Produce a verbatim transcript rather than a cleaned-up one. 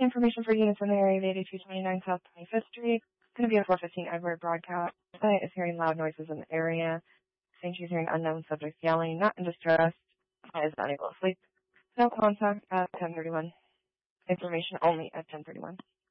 Information for units in the area of eighty-two twenty-nine South twenty-fifth Street. It's going to be a four fifteen Edward broadcast. Site is hearing loud noises in the area. Saying she's hearing unknown subjects yelling, not in distress. Site is unable to sleep. No contact at ten thirty-one. Information only at ten thirty-one.